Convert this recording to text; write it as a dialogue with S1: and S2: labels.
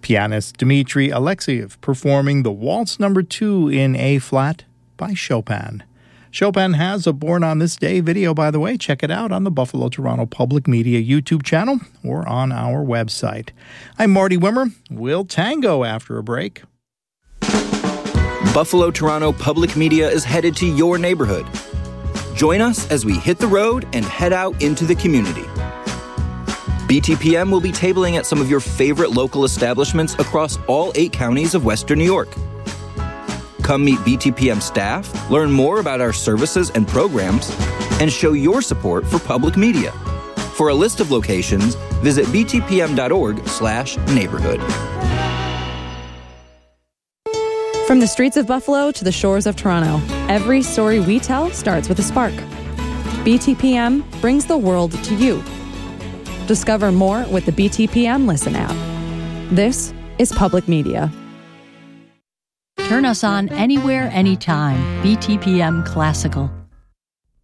S1: Pianist Dmitry Alexiev performing the Waltz No. 2 in A-flat by Chopin. Chopin has a Born on This Day video, by the way. Check it out on the Buffalo Toronto Public Media YouTube channel or on our website. I'm Marty Wimmer. We'll tango after a break.
S2: Buffalo Toronto Public Media is headed to your neighborhood. Join us as we hit the road and head out into the community. BTPM will be tabling at some of your favorite local establishments across all 8 counties of Western New York. Come meet BTPM staff, learn more about our services and programs, and show your support for public media. For a list of locations, visit btpm.org/neighborhood.
S3: From the streets of Buffalo to the shores of Toronto, every story we tell starts with a spark. BTPM brings the world to you. Discover more with the BTPM Listen app. This is public media.
S4: Turn us on anywhere, anytime. BTPM Classical.